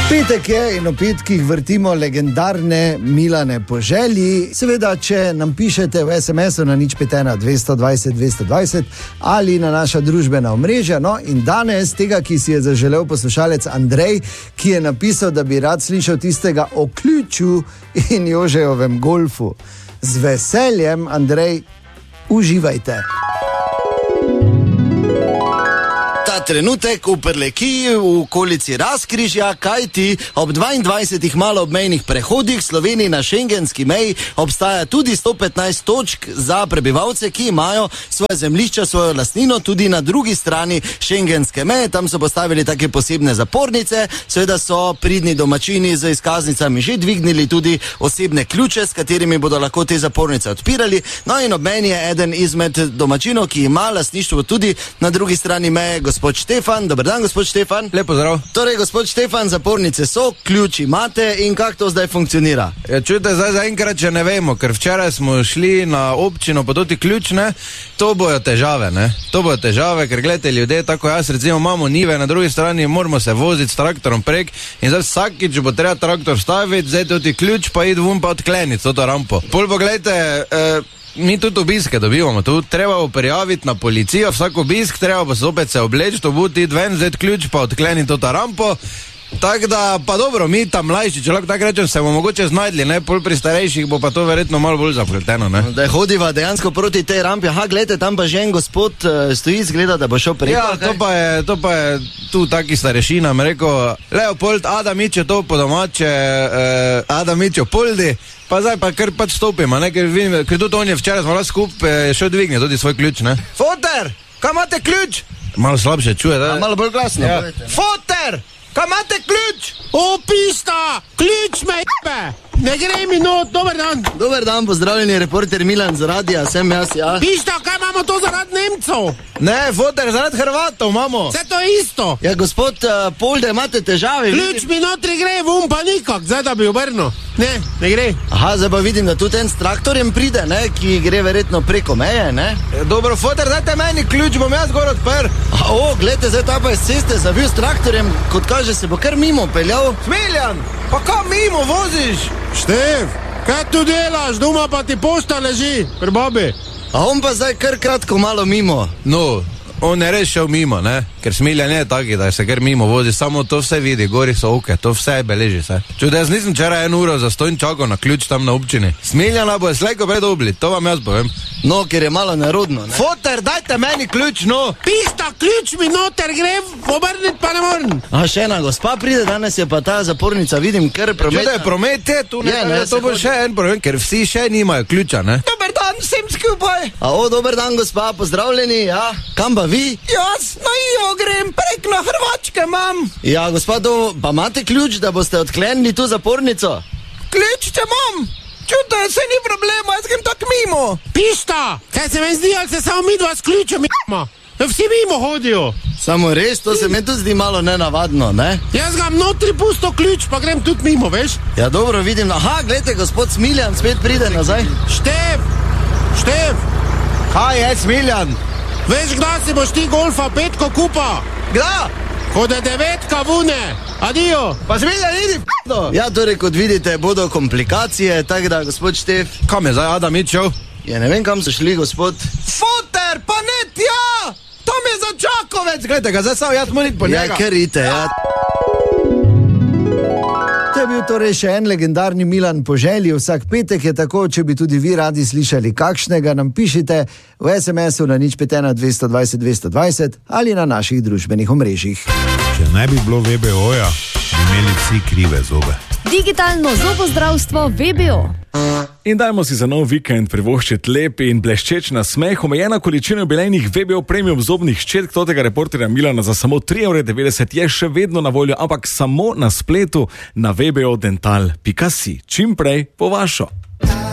Petek je in o petkih vrtimo legendarne Milane po želji. Seveda, če nam pišete v SMS-u na 051 220 220 ali na naša družbena omrežja. No, in danes tega, ki si je zaželel poslušalec Andrej, ki je napisal, da bi rad slišal tistega o ključu in Jožejovem golfu. Z veseljem, Andrej, uživajte. Trenutek v Prlekiji v okolici Razkrižja, kajti ob 22 maloobmejnih prehodih v Sloveniji na šengenski meji obstaja tudi 115 točk za prebivalce, ki imajo svoje zemljišča, svojo lastnino tudi na drugi strani šengenske meje. Tam so postavili take posebne zapornice, seveda so pridni domačini z izkaznicami že dvignili tudi osebne ključe, s katerimi bodo lahko te zapornice odpirali. No in ob meni je eden izmed domačinov, ki ima lastništvo tudi na drugi strani meje, gospod Štefan. Dober dan, gospod Štefan. Lep pozdrav. Torej, gospod Štefan, zapornice so, ključ imate in kako to zdaj funkcionira? Ja, čujte, zdaj zaenkrat, če ne vemo, ker včeraj smo šli na občino pa tudi ključ, ne, to bojo težave, ne. To bojo težave, ker gledajte, ljudje, tako jaz recimo imamo njive, na drugi strani moramo se voziti s traktorom prek in zdaj vsakič bo treba traktor staviti, zdaj tudi ključ pa id vun pa odkleniti to rampo. Pol pa gledajte, mi tudi obiske dobivamo, tu treba prijaviti na policijo, vsak obisk, treba pa zopet se obleči, to bo ti ven, zdaj ključ pa odkleni to rampo. Tako da, pa dobro, mi tam mlajši, če lahko tako rečem, se bomo mogoče znajdli, ne, pol pri starejših bo pa to verjetno malo bolj zapleteno, ne. Da hodiva dejansko proti tej rampi, aha, gledajte, tam pa že en gospod stoji, zgleda, da bo šel preko. Ja, to pa je tu taki starešina, mi rekel, Leopold Adamič je to po domače, Adamič Poldi, pa zdaj pa kar pač stopimo, ne, ker tudi on je včeraj smo lahko skupaj šel dvigniti tudi svoj ključ, ne. Foter, kaj imate ključ? Malo slabše čuje, da? Malo bolj glasno. Ja. Foter! Kaj imate ključ? O, pista! Ključ me jebe! Ne gre mi not, dober dan! Dober dan, pozdravljeni, reporter Milan z radia, sem jaz, ja. Pista, kaj imamo to zaradi Nemcov? Ne, Foter, zaradi Hrvatov imamo. Vse to je isto. Ja, gospod Polde, imate težave? Ključ mi notri gre, vum pa nikak, zdaj da bi obrnil. Ne gre. Aha, zdaj pa vidim, da tudi en s traktorjem pride, ne, ki gre verjetno preko meje, ne? Dobro, Foter, dajte meni ključ, bom jaz gor odprl. O, gledajte, zdaj ta pa je s ceste zavil s traktorjem, kot kaže, se bo kar mimo peljal. Smiljan, pa kam mimo voziš? Štev, kaj tu delaš, doma pa ti pošta leži, pri babi. A on pa zdaj kar kratko malo mimo. No, on je res šel mimo, ne, ker Smiljan je taki, da se kar mimo vozi, samo to vse vidi, gori so oke, to vse beleži se. Čuj, da jaz nisem včeraj 1 uro zastojn čakal na ključ tam na občini. Smiljana bo je slejko predobli, to vam jaz povem. No, ker je malo nerodno, ne? Foter, dajte meni ključ, no! Pista, ključ mi noter gre, obrniti pa ne morem. A še ena gospa pride, danes je pa ta zapornica, vidim, kar promet. Čuj, da je promet, tu ne, to bo še en problem, ker vsi še nimajo ključa, ne? Dober dan, vsem skupaj. Dober dan, gospa, pozdravljeni, ja. Kam pa vi? Jaz na Ivo grem, prek na Hrvačke imam. Ja, gospa, pa imate ključ, da boste odklenili tu zapornico? Ključ če imam. Čuta, se ni problema, jaz grem tak mimo. Pista, kaj se meni zdi, ali se samo mi dva s ključem imamo? Vsi mimo hodijo. Samo res, to se meni tudi zdi malo nenavadno, ne? Jaz ga notri pusto ključ, pa grem tudi mimo, veš? Ja, dobro, vidim, aha, gledajte, gospod Smiljan spet pride nazaj. Štev. Kaj je, Smiljan? Veš, kdaj si boš ti golfa petko kupa? Kdaj? Kod je 9 vune. Adijo. Pa Smiljan, idi p***no. Ja, torej, kot vidite, bodo komplikacije, tako da, gospod Štef. Kam je zdaj Adamič šel? Ja, ne vem, kam so šli, gospod. Foter, pa ne tja! Tam je za Čakovec, gledajte ga, zdaj sam jaz moram iti po njega. Ja, ker ite, ja. To je bil torej še en legendarni Milan po želji. Vsak petek je tako, če bi tudi vi radi slišali kakšnega, nam pišite v SMS-u na 051 220 220 ali na naših družbenih omrežjih. Če ne bi bilo VBO-ja, bi imeli vsi krive zobe. Digitalno zobozdravstvo VBO. In dajmo si za nov vikend privoščiti lep in bleščeč nasmeh. Omejena količina jubilejnih VBO premium zobnih ščetk tega reporterja Milana za samo 3,90 € je še vedno na voljo, ampak samo na spletu na vbodental.si. Čim prej po vašo.